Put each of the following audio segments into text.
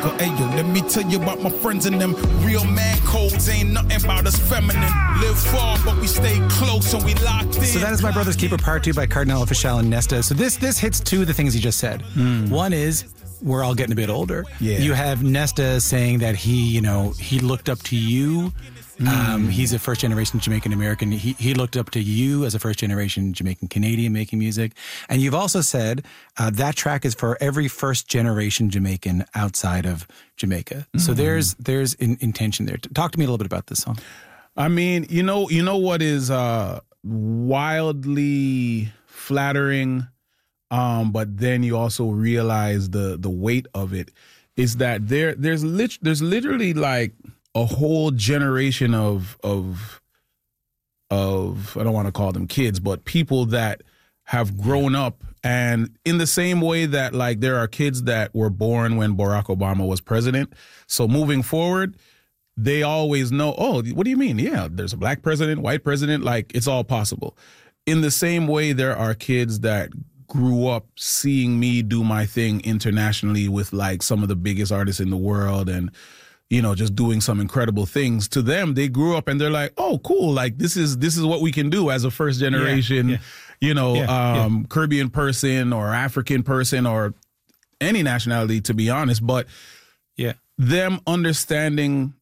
Jamaica. Ayo, let me tell you about my friends and them. Real man codes ain't nothing about us feminine. Live far, but we stay close and we locked in. So that is My Brother's Keeper Part 2 by Cardinal Offishall and Nesta. So this hits two of the things you just said. One is, we're all getting a bit older. Yeah. You have Nesta saying that he looked up to you. He's a first-generation Jamaican-American. He looked up to you as a first-generation Jamaican-Canadian making music. And you've also said that track is for every first-generation Jamaican outside of Jamaica. So there's intention there. Talk to me a little bit about this song. I mean, you know what is wildly flattering, but then you also realize the weight of it is that there's literally like a whole generation of I don't want to call them kids, but people that have grown up, and in the same way that like there are kids that were born when Barack Obama was president. So moving forward, they always know, oh, what do you mean? Yeah, there's a black president, white president, like it's all possible. In the same way, there are kids that grew up seeing me do my thing internationally with like some of the biggest artists in the world and, you know, just doing some incredible things. To them, they grew up and they're like, oh, cool. Like this is what we can do as a first generation, Caribbean person or African person or any nationality, to be honest. But them understanding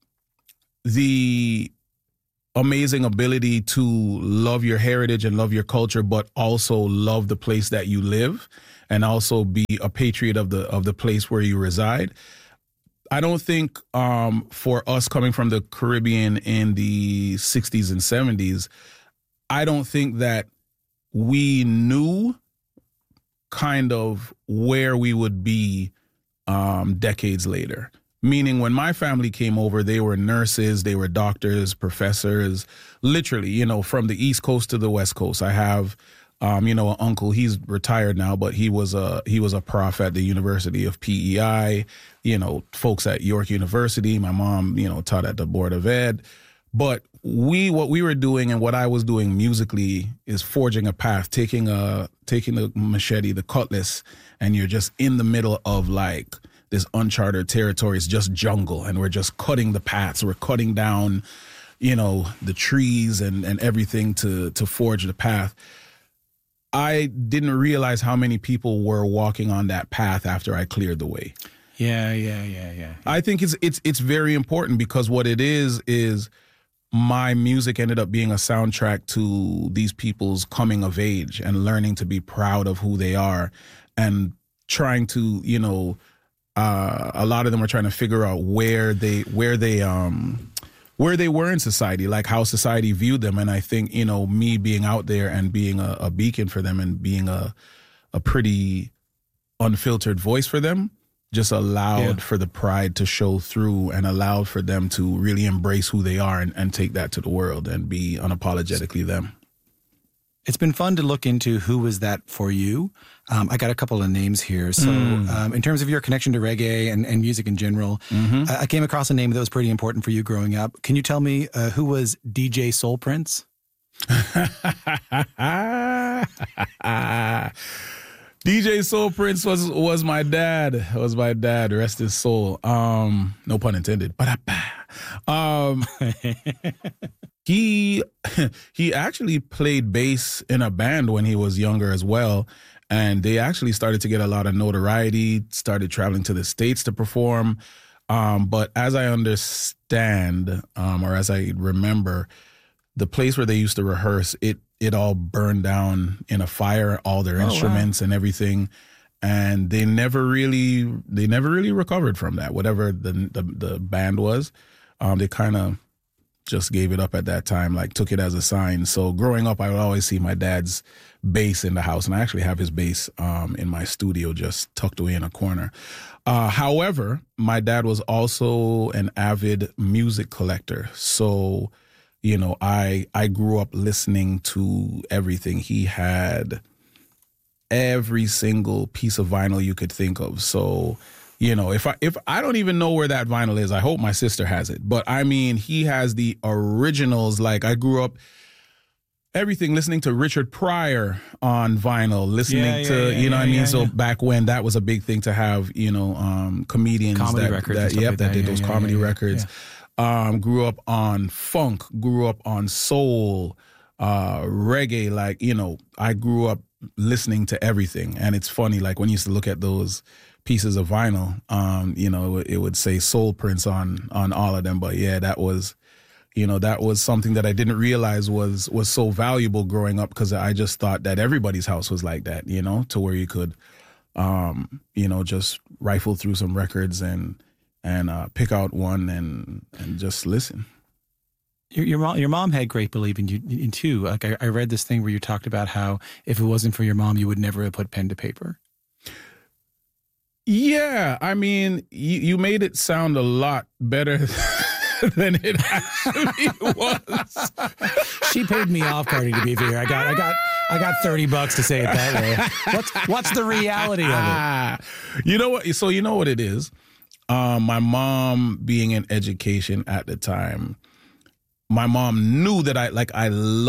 the amazing ability to love your heritage and love your culture, but also love the place that you live and also be a patriot of the place where you reside. I don't think for us coming from the Caribbean in the 60s and 70s, I don't think that we knew kind of where we would be decades later. Meaning when my family came over, they were nurses, they were doctors, professors, literally, you know, from the East Coast to the West Coast. I have an uncle, he's retired now, but he was a prof at the University of PEI, you know, folks at York University. My mom, you know, taught at the Board of Ed. But what we were doing and what I was doing musically is forging a path, taking the machete, the cutlass, and you're just in the middle of like this uncharted territory. It's just jungle, and we're just cutting the paths. We're cutting down, you know, the trees and everything to forge the path. I didn't realize how many people were walking on that path after I cleared the way. Yeah. I think it's very important because what it is my music ended up being a soundtrack to these people's coming of age and learning to be proud of who they are and trying to, you know, a lot of them are trying to figure out where they were in society, like how society viewed them. And I think, you know, me being out there and being a beacon for them and being a pretty unfiltered voice for them just allowed for the pride to show through and allowed for them to really embrace who they are and take that to the world and be unapologetically them. It's been fun to look into who was that for you. I got a couple of names here. So in terms of your connection to reggae and music in general, I came across a name that was pretty important for you growing up. Can you tell me who was DJ Soul Prince? DJ Soul Prince was my dad. Was my dad. Rest his soul. No pun intended. He actually played bass in a band when he was younger as well, and they actually started to get a lot of notoriety. Started traveling to the States to perform. But as I understand, or as I remember, the place where they used to rehearse, it all burned down in a fire, all their instruments and everything. And they never really recovered from that. Whatever the band was, they kind of just gave it up at that time, like took it as a sign. So growing up, I would always see my dad's bass in the house, and I actually have his bass in my studio just tucked away in a corner. However, my dad was also an avid music collector. So, you know, I grew up listening to everything. He had every single piece of vinyl you could think of. So, you know, if I don't even know where that vinyl is, I hope my sister has it. But I mean, he has the originals. Like I grew up everything, listening to Richard Pryor on vinyl, listening to, you know what I mean? Yeah. So back when that was a big thing to have, you know, comedians Comedy that records and stuff like that that. did those comedy records. Grew up on funk, grew up on soul, reggae. Like, you know, I grew up listening to everything. And it's funny, like when you used to look at those pieces of vinyl, you know, it would say Soul Prince on all of them. But yeah, that was, you know, that was something that I didn't realize was so valuable growing up, because I just thought that everybody's house was like that, you know, to where you could, you know, just rifle through some records and pick out one and just listen. Your mom had great belief in you too. Like I read this thing where you talked about how if it wasn't for your mom, you would never have put pen to paper. Yeah, I mean, you made it sound a lot better than it actually was. She paid me off, Cardi, to be fair. I got $30 to say it that way. What's the reality of it? You know what? So you know what it is. My mom being in education at the time, my mom knew that I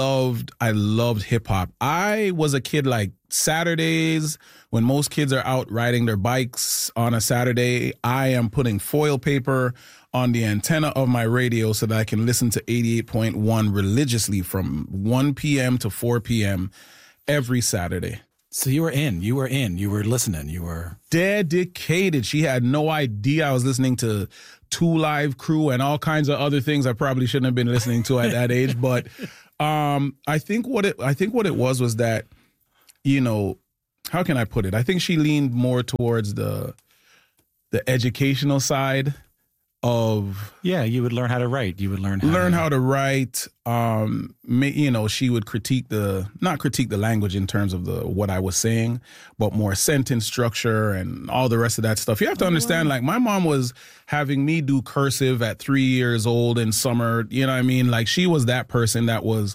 loved hip hop. I was a kid, like Saturdays when most kids are out riding their bikes on a Saturday, I am putting foil paper on the antenna of my radio so that I can listen to 88.1 religiously from 1 p.m. to 4 p.m. every Saturday. So you were listening, you were dedicated. She had no idea I was listening to 2 Live Crew and all kinds of other things I probably shouldn't have been listening to at that age. But I think what it was that, you know, how can I put it? I think she leaned more towards the educational side of, you would learn how to write. You would learn how to write. You know, she would not critique the language in terms of what I was saying, but more sentence structure and all the rest of that stuff. You have to understand, like my mom was having me do cursive at 3 years old in summer. You know what I mean? Like she was that person that was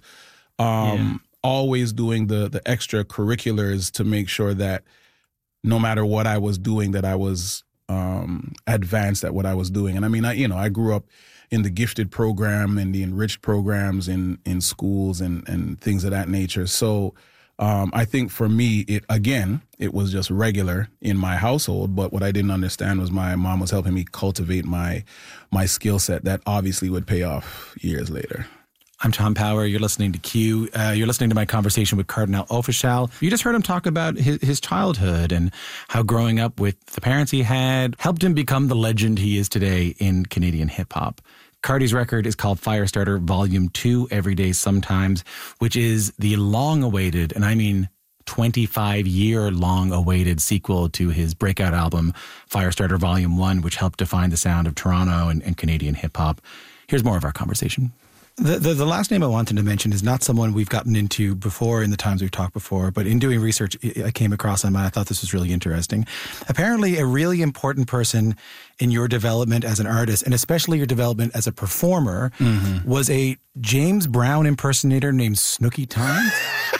always doing the extracurriculars to make sure that no matter what I was doing, that I was advanced at what I was doing. And I mean, I grew up in the gifted program and the enriched programs in schools and things of that nature. So I think for me, it was just regular in my household. But what I didn't understand was my mom was helping me cultivate my skill set that obviously would pay off years later. I'm Tom Power. You're listening to Q. You're listening to my conversation with Kardinal Offishall. You just heard him talk about his childhood and how growing up with the parents he had helped him become the legend he is today in Canadian hip hop. Cardi's record is called Firestarter Volume 2, Every Day Sometimes, which is the long-awaited, and I mean 25-year long-awaited sequel to his breakout album, Firestarter Volume 1, which helped define the sound of Toronto and Canadian hip hop. Here's more of our conversation. The last name I wanted to mention is not someone we've gotten into before in the times we've talked before, but in doing research, I came across him and I thought this was really interesting. Apparently, a really important person in your development as an artist, and especially your development as a performer, was a James Brown impersonator named Snooky Tynes.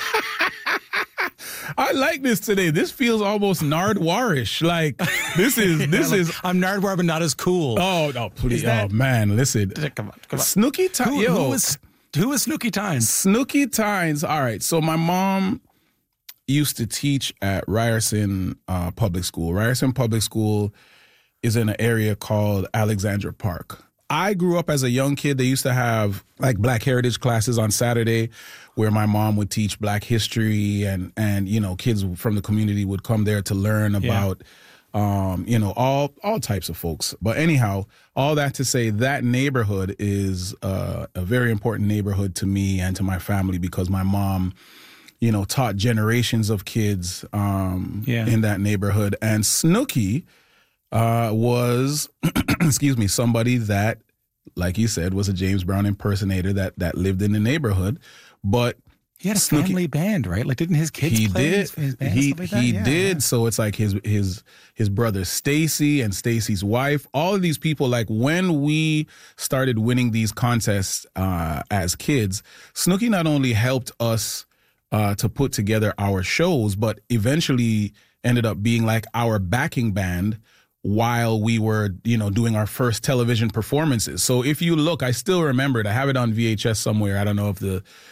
I like this today. This feels almost Nardwuarish. Like this is. I'm Nardwuar, but not as cool. Oh no, please! Oh man, listen. Come on. Snooky Tynes. Who was Snooky Tynes? Snooky Tynes. All right. So my mom used to teach at Ryerson Public School. Ryerson Public School is in an area called Alexandra Park. I grew up as a young kid. They used to have like Black Heritage classes on Saturday where my mom would teach Black history and you know, kids from the community would come there to learn about, you know, all types of folks. But anyhow, all that to say that neighborhood is a very important neighborhood to me and to my family because my mom, you know, taught generations of kids in that neighborhood. And Snooky was, excuse me, somebody that, like you said, was a James Brown impersonator that lived in the neighborhood. But he had a family band, right? Like, didn't his kids play his band? He did. So it's like his brother Stacy and Stacy's wife. All of these people, like when we started winning these contests as kids, Snooky not only helped us to put together our shows, but eventually ended up being like our backing band while we were, you know, doing our first television performances. So if you look, I still remember it. I have it on VHS somewhere. I don't know if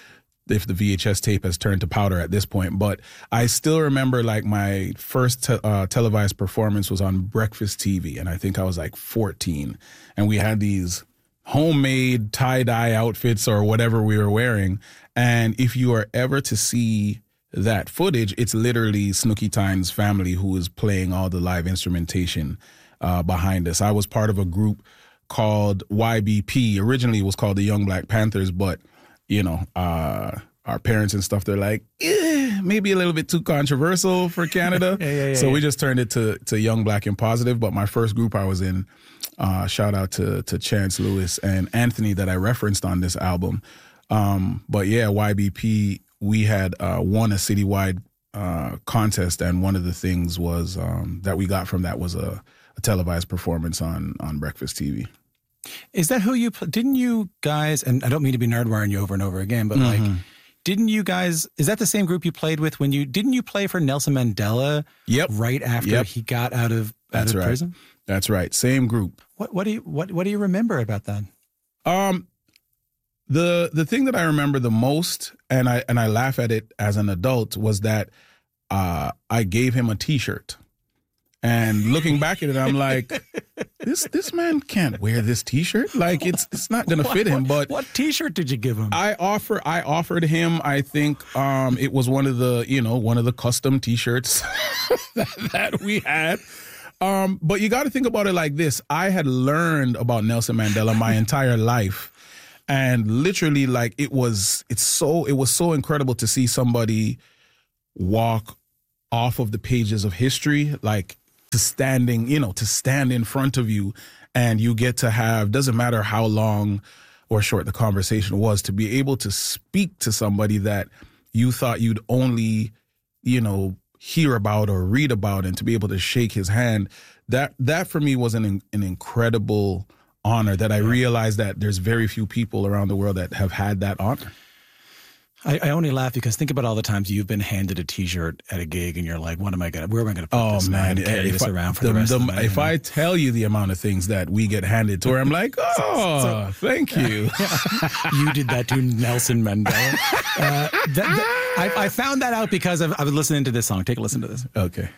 if the VHS tape has turned to powder at this point. But I still remember like my first televised performance was on Breakfast TV, and I think I was like 14, and we had these homemade tie-dye outfits or whatever we were wearing. And if you are ever to see that footage, it's literally Snooki Tynes' family who is playing all the live instrumentation behind us. I was part of a group called YBP. Originally it was called the Young Black Panthers, but you know, our parents and stuff, they're like, maybe a little bit too controversial for Canada. So we just turned it to Young Black and Positive. But my first group I was in, shout out to Chance Lewis and Anthony that I referenced on this album. But yeah, YBP, we had won a citywide contest, and one of the things was that we got from that was a televised performance on Breakfast TV. Is that who you didn't you guys, and I don't mean to be nerdwiring you over and over again, but like, didn't you guys, is that the same group you played with when didn't you play for Nelson Mandela? Yep. Right after he got out of prison? That's right. Same group. What do you remember about that? The thing that I remember the most, and I laugh at it as an adult, was that I gave him a T-shirt. And looking back at it, I'm like, this man can't wear this T-shirt. Like it's not gonna fit him. But what T-shirt did you give him? I offered him. I think it was one of the custom T-shirts that we had. But you got to think about it like this: I had learned about Nelson Mandela my entire life, and literally, like it was so incredible to see somebody walk off of the pages of history, like. To stand in front of you, and you get to have, doesn't matter how long or short the conversation was, to be able to speak to somebody that you thought you'd only, hear about or read about, and to be able to shake his hand, that for me was an incredible honor that I realized that there's very few people around the world that have had that honor. I only laugh because think about all the times you've been handed a T-shirt at a gig and you're like, where am I going to put this? Man, carry this around for the rest of the night. If I tell you the amount of things that we get handed to her, I'm like, thank you. You did that to Nelson Mandela. I found that out because I was listening to this song. Take a listen to this. Okay.